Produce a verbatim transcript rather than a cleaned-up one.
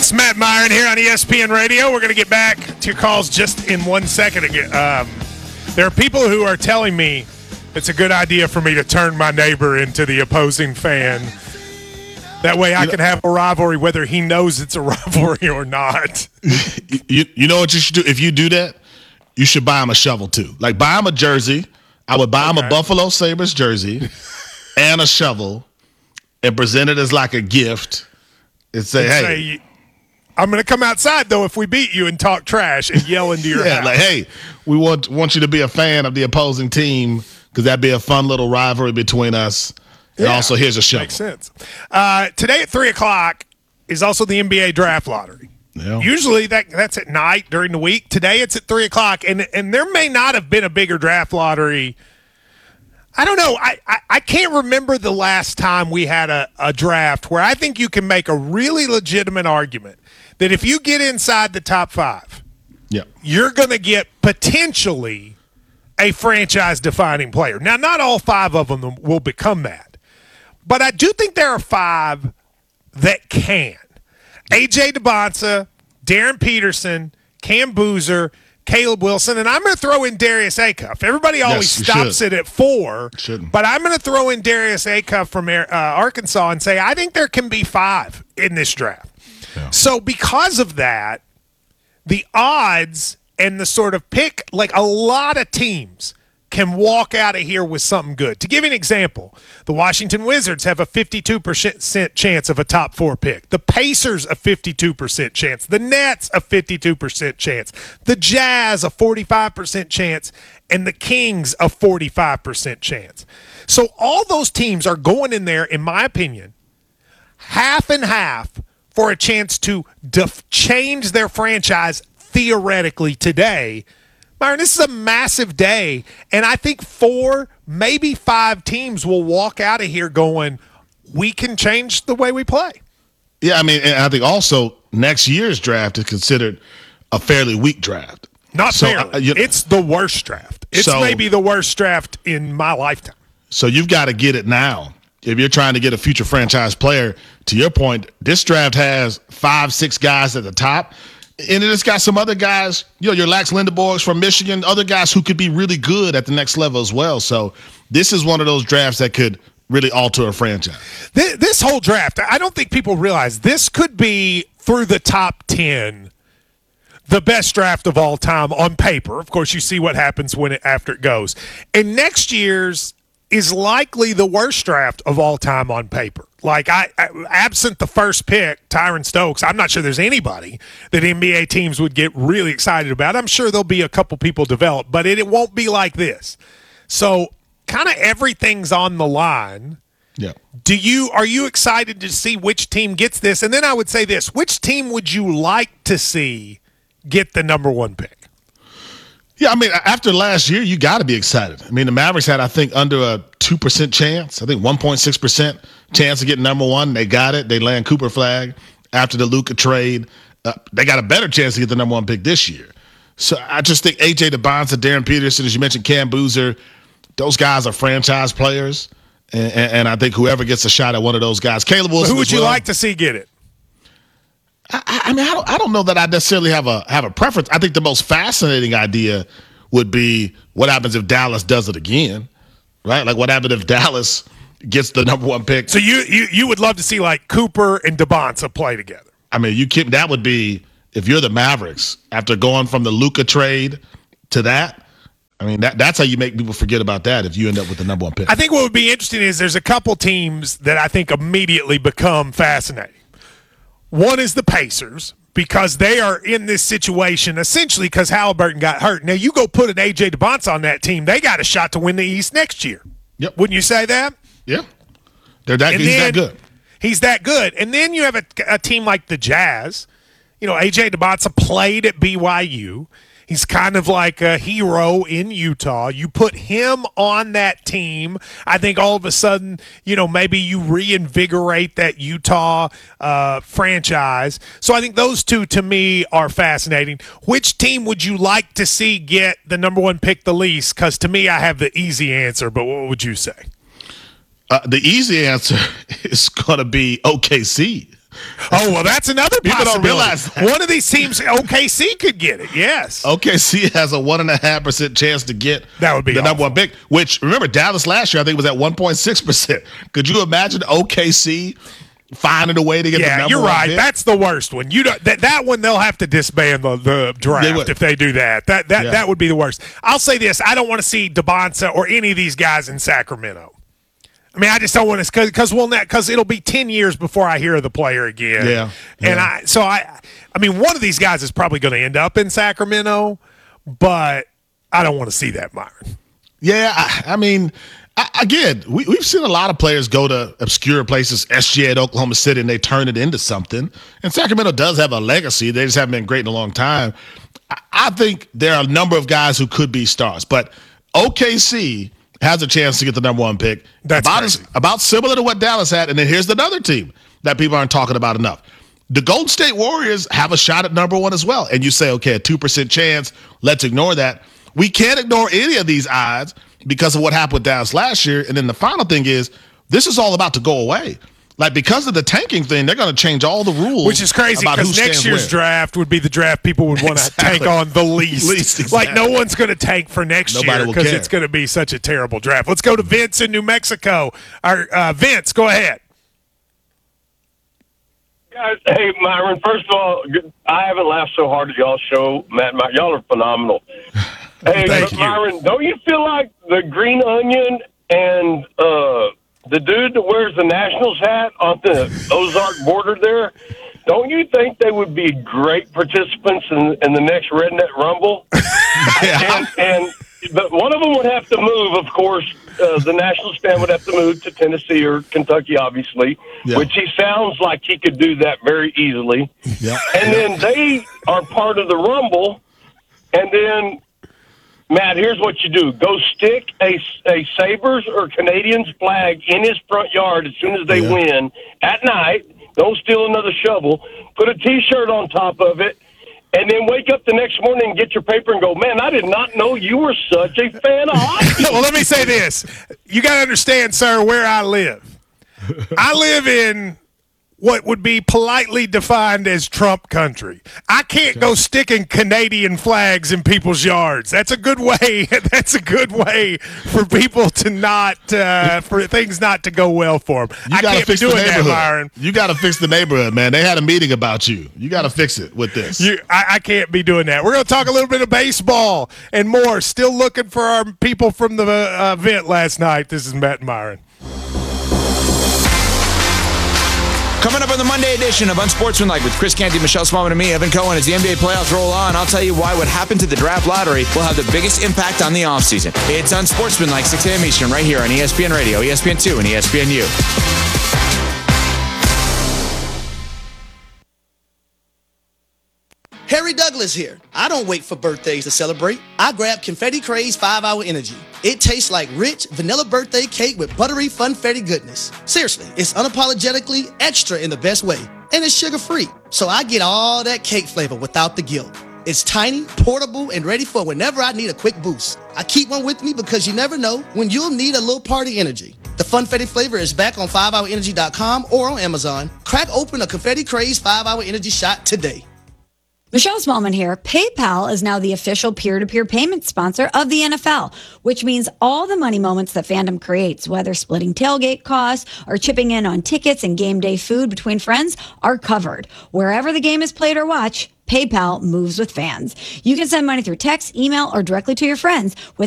It's Matt Myron here on E S P N Radio. We're going to get back to your calls just in one second. Um, there are people who are telling me it's a good idea for me to turn my neighbor into the opposing fan. That way I you can know, have a rivalry whether he knows it's a rivalry or not. You, you know what you should do? If you do that, you should buy him a shovel too. Like buy him a jersey. I would buy him okay. a Buffalo Sabres jersey and a shovel and present it as like a gift and say, and hey. Say, I'm going to come outside, though, if we beat you and talk trash and yell into your yeah, house. like, hey, we want want you to be a fan of the opposing team because that'd be a fun little rivalry between us. And yeah, also, here's a shovel. Makes sense. Uh, today at three o'clock is also the N B A draft lottery. Yeah. Usually that that's at night during the week. Today it's at three o'clock, and, and there may not have been a bigger draft lottery. I don't know. I, I, I can't remember the last time we had a, a draft where I think you can make a really legitimate argument that if you get inside the top five, yeah. you're going to get potentially a franchise-defining player. Now, not all five of them will become that, but I do think there are five that can. A J DeBonsa, Darren Peterson, Cam Boozer, Caleb Wilson, and I'm going to throw in Darius Acuff. Everybody always yes, stops should. it at four, Shouldn't. but I'm going to throw in Darius Acuff from uh, Arkansas and say I think there can be five in this draft. Yeah. So because of that, the odds and the sort of pick, like a lot of teams can walk out of here with something good. To give you an example, the Washington Wizards have a fifty-two percent chance of a top four pick. The Pacers, a fifty-two percent chance. The Nets, a fifty-two percent chance. The Jazz, a forty-five percent chance. And the Kings, a forty-five percent chance. So all those teams are going in there, in my opinion, half and half for a chance to def- change their franchise theoretically today. Myron, this is a massive day, and I think four, maybe five teams will walk out of here going, we can change the way we play. Yeah, I mean, and I think also next year's draft is considered a fairly weak draft. Not so, fairly. Uh, you know, it's the worst draft. It's so, maybe the worst draft in my lifetime. So you've got to get it now. If you're trying to get a future franchise player, to your point, this draft has five, six guys at the top. And it's got some other guys, you know, your Lax Lindeborgs from Michigan, other guys who could be really good at the next level as well. So this is one of those drafts that could really alter a franchise. This, this whole draft, I don't think people realize this could be through the top ten, the best draft of all time on paper. Of course, you see what happens when it after it goes. And next year's is likely the worst draft of all time on paper. Like, I, I absent the first pick, Tyron Stokes, I'm not sure there's anybody that N B A teams would get really excited about. I'm sure there'll be a couple people develop, but it, it won't be like this. So kind of everything's on the line. Yeah. Do you are you excited to see which team gets this? And then I would say this, which team would you like to see get the number one pick? Yeah, I mean, after last year, you got to be excited. I mean, the Mavericks had, I think, under a two percent chance. I think one point six percent chance of getting number one. They got it. They land Cooper Flag after the Luka trade. Uh, they got a better chance to get the number one pick this year. So I just think A J DeBonsa, Darren Peterson, as you mentioned, Cam Boozer, those guys are franchise players. And, and, and I think whoever gets a shot at one of those guys, Caleb Wilson. Who would you well, like to see get it? I, I mean, I don't, I don't know that I necessarily have a have a preference. I think the most fascinating idea would be what happens if Dallas does it again, right? Like what happens if Dallas gets the number one pick? So you you, you would love to see like Cooper and DeBonsa play together. I mean, you can, that would be, if you're the Mavericks, after going from the Luka trade to that, I mean, that that's how you make people forget about that if you end up with the number one pick. I think what would be interesting is there's a couple teams that I think immediately become fascinating. One is the Pacers, because they are in this situation essentially because Halliburton got hurt. Now, you go put an A J DeBonsa on that team, they got a shot to win the East next year. Yep. Wouldn't you say that? Yeah. They're that, he's that good. He's that good. And then you have a, a team like the Jazz. You know, A J DeBonsa played at B Y U. He's kind of like a hero in Utah. You put him on that team, I think all of a sudden, you know, maybe you reinvigorate that Utah uh, franchise. So I think those two, to me, are fascinating. Which team would you like to see get the number one pick the least? Because to me, I have the easy answer, but what would you say? Uh, the easy answer is going to be O K C. Oh, well, that's another People don't possibility. realize that. One of these teams, O K C, could get it. Yes. O K C has a one and a half percent chance to get That would be the number awful. one pick. Which remember, Dallas last year I think was at one point six percent. Could you imagine O K C finding a way to get the Yeah, number you're one right. pick? That's the worst one. You don't, that that one they'll have to disband the, the They draft would. if they do that. That that Yeah. that would be the worst. I'll say this: I don't want to see DeBonsa or any of these guys in Sacramento. I mean, I just don't want to because we'll because it'll be ten years before I hear of the player again. Yeah, and yeah. I so I I mean one of these guys is probably going to end up in Sacramento, but I don't want to see that, Myron. Yeah, I, I mean, I, again, we, we've seen a lot of players go to obscure places, S G A at Oklahoma City, and they turn it into something. And Sacramento does have a legacy. They just haven't been great in a long time. I, I think there are a number of guys who could be stars, but O K C has a chance to get the number one pick. That's about, crazy. as, about similar to what Dallas had. And then here's another team that people aren't talking about enough. The Golden State Warriors have a shot at number one as well. And you say, okay, a two percent chance, let's ignore that. We can't ignore any of these odds because of what happened with Dallas last year. And then the final thing is, this is all about to go away. Like, because of the tanking thing, they're going to change all the rules. Which is crazy about who because next stands year's where. draft would be the draft people would want to Exactly. tank on the least. Least, exactly. Like, no one's going to tank for next Nobody year will because care. it's going to be such a terrible draft. Let's go to Vince in New Mexico. Our, uh, Vince, go ahead. Guys, hey, Myron, first of all, I haven't laughed so hard at y'all's show. Matt, Matt y'all are phenomenal. Hey, Thank but you. Myron, don't you feel like the Green Onion and uh, the dude that wears the Nationals hat on the Ozark border there, don't you think they would be great participants in, in the next Redneck Rumble? Yeah. And, and but one of them would have to move, of course. Uh, the Nationals fan would have to move to Tennessee or Kentucky, obviously, Yeah. which he sounds like he could do that very easily. Yeah. And then they are part of the Rumble. And then, Matt, here's what you do. Go stick a, a Sabres or Canadians flag in his front yard as soon as they Yeah. win at night. Don't steal another shovel. Put a T-shirt on top of it. And then wake up the next morning and get your paper and go, man, I did not know you were such a fan of hockey. Well, let me say this. You got to understand, sir, where I live. I live in what would be politely defined as Trump country. I can't go sticking Canadian flags in people's yards. That's a good way. That's a good way for people to not, uh, for things not to go well for them. You I gotta can't be fix the doing that, neighborhood. Myron. You got to fix the neighborhood, man. They had a meeting about you. You got to fix it with this. You, I, I can't be doing that. We're going to talk a little bit of baseball and more. Still looking for our people from the uh, event last night. This is Matt and Myron. Coming up on the Monday edition of Unsportsmanlike with Chris Canty, Michelle Smallman, and me, Evan Cohen. As the N B A playoffs roll on, I'll tell you why what happened to the draft lottery will have the biggest impact on the offseason. It's Unsportsmanlike, six a.m. Eastern, right here on E S P N Radio, E S P N two, and E S P N U. Harry Douglas here. I don't wait for birthdays to celebrate. I grab Confetti Craze five hour Energy. It tastes like rich vanilla birthday cake with buttery funfetti goodness. Seriously, it's unapologetically extra in the best way. And it's sugar-free, so I get all that cake flavor without the guilt. It's tiny, portable, and ready for whenever I need a quick boost. I keep one with me because you never know when you'll need a little party energy. The Funfetti flavor is back on five hour energy dot com or on Amazon. Crack open a Confetti Craze five hour Energy shot today. Michelle Smallman here. PayPal is now the official peer-to-peer payment sponsor of the N F L, which means all the money moments that fandom creates, whether splitting tailgate costs or chipping in on tickets and game day food between friends, are covered. Wherever the game is played or watched, PayPal moves with fans. You can send money through text, email, or directly to your friends with